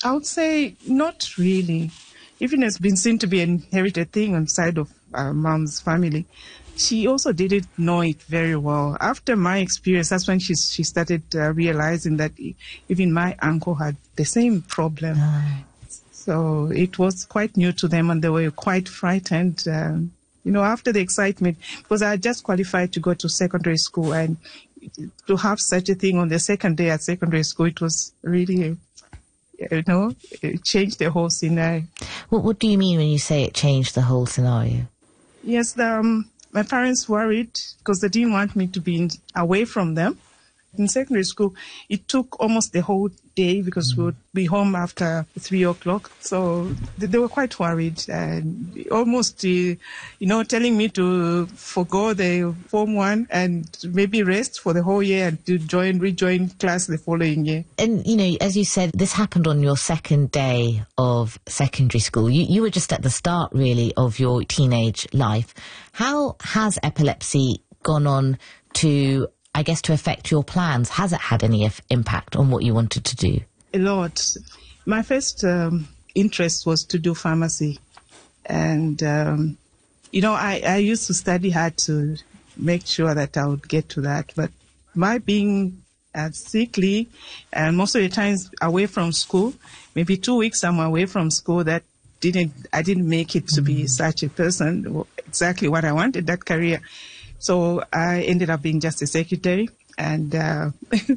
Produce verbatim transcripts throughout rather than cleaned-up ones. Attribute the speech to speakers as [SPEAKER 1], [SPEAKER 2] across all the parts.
[SPEAKER 1] I would say not really. Even it's been seen to be an inherited thing on the side of uh, mom's family. She also didn't know it very well. After my experience, that's when she she started uh, realizing that even my uncle had the same problem. Oh. So it was quite new to them, and they were quite frightened. Um, you know, after the excitement, because I had just qualified to go to secondary school, and to have such a thing on the second day at secondary school, it was really, you know, it changed the whole scenario.
[SPEAKER 2] What, what do you mean when you say it changed the whole scenario?
[SPEAKER 1] Yes, the, um, my parents worried because they didn't want me to be in, away from them. In secondary school, it took almost the whole day because mm. we would be home after three o'clock. So they, they were quite worried and almost, uh, you know, telling me to forgo the Form one and maybe rest for the whole year and to join, rejoin class the following year.
[SPEAKER 2] And, you know, as you said, this happened on your second day of secondary school. You, you were just at the start, really, of your teenage life. How has epilepsy gone on to, I guess, to affect your plans? Has it had any f- impact on what you wanted to do?
[SPEAKER 1] A lot. My first um, interest was to do pharmacy. And, um, you know, I, I used to study hard to make sure that I would get to that. But my being uh, sickly and most of the times away from school, maybe two weeks I'm away from school, that didn't, I didn't make it to be such a person, exactly what I wanted, that career. So I ended up being just a secretary. And uh,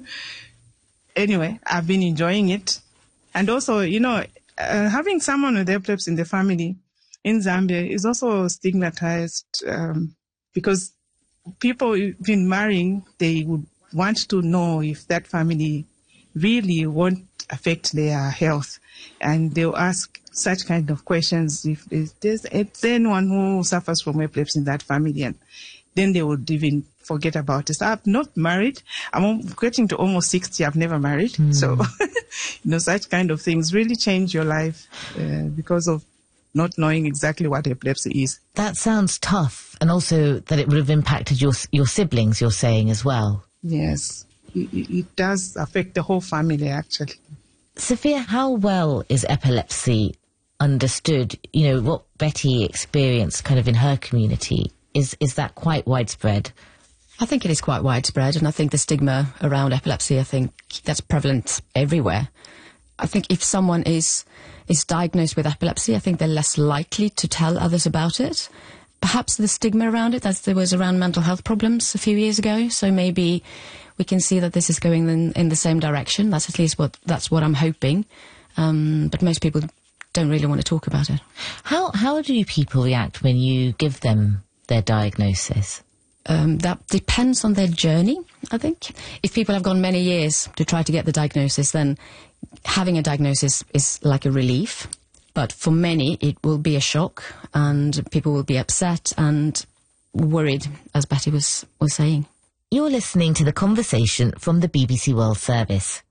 [SPEAKER 1] anyway, I've been enjoying it. And also, you know, uh, having someone with epilepsy in the family in Zambia is also stigmatized um, because people been marrying, they would want to know if that family really won't affect their health. And they'll ask such kind of questions if there's, there's anyone who suffers from epilepsy in that family. And then they would even forget about it. So I'm not married. I'm getting to almost sixty. I've never married. Mm. So, you know, such kind of things really change your life uh, because of not knowing exactly what epilepsy is.
[SPEAKER 2] That sounds tough. And also that it would have impacted your your siblings, you're saying, as well.
[SPEAKER 1] Yes, it, it does affect the whole family, actually.
[SPEAKER 2] Sophia, how well is epilepsy understood? You know, what Betty experienced kind of in her community, Is is that quite widespread?
[SPEAKER 3] I think it is quite widespread, and I think the stigma around epilepsy, I think that's prevalent everywhere. I think if someone is is diagnosed with epilepsy, I think they're less likely to tell others about it. Perhaps the stigma around it, as there was around mental health problems a few years ago, so maybe we can see that this is going in, in the same direction. That's at least what that's what I'm hoping. Um, but most people don't really want to talk about it.
[SPEAKER 2] How how do people react when you give them their diagnosis?
[SPEAKER 3] Um, that depends on their journey, I think. If people have gone many years to try to get the diagnosis, then having a diagnosis is like a relief. But for many, it will be a shock, and people will be upset and worried, as Betty was, was saying.
[SPEAKER 2] You're listening to The Conversation from the B B C World Service.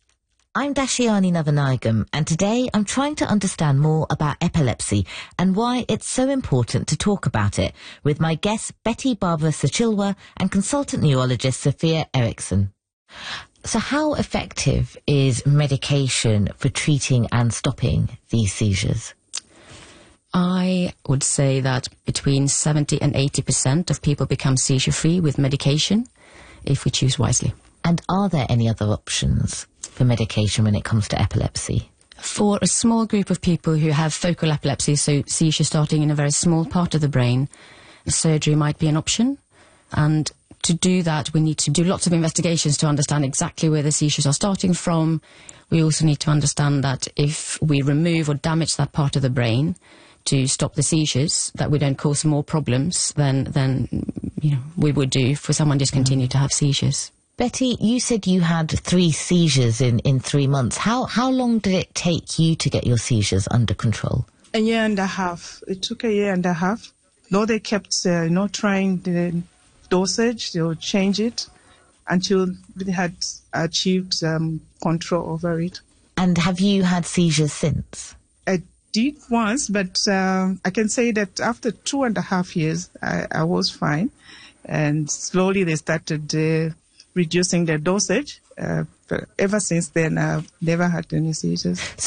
[SPEAKER 2] I'm Dashiani Navanagam, and today I'm trying to understand more about epilepsy and why it's so important to talk about it with my guests Betty Barbara Sachilwa and consultant neurologist Sophia Eriksson. So how effective is medication for treating and stopping these seizures?
[SPEAKER 3] I would say that between seventy and eighty percent of people become seizure-free with medication if we choose wisely.
[SPEAKER 2] And are there any other options for medication when it comes to epilepsy?
[SPEAKER 3] For a small group of people who have focal epilepsy, so seizure starting in a very small part of the brain, surgery might be an option. And to do that, we need to do lots of investigations to understand exactly where the seizures are starting from. We also need to understand that if we remove or damage that part of the brain to stop the seizures, that we don't cause more problems than, than you know, we would do for someone just continue mm. to have seizures.
[SPEAKER 2] Betty, you said you had three seizures in, in three months. How how long did it take you to get your seizures under control?
[SPEAKER 1] A year and a half. It took a year and a half. Though they kept, uh, you know, trying the dosage, they would change it until they had achieved um, control over it.
[SPEAKER 2] And have you had seizures since?
[SPEAKER 1] I did once, but uh, I can say that after two and a half years, I, I was fine. And slowly they started uh, reducing their dosage. Uh, but ever since then, I've never had any seizures.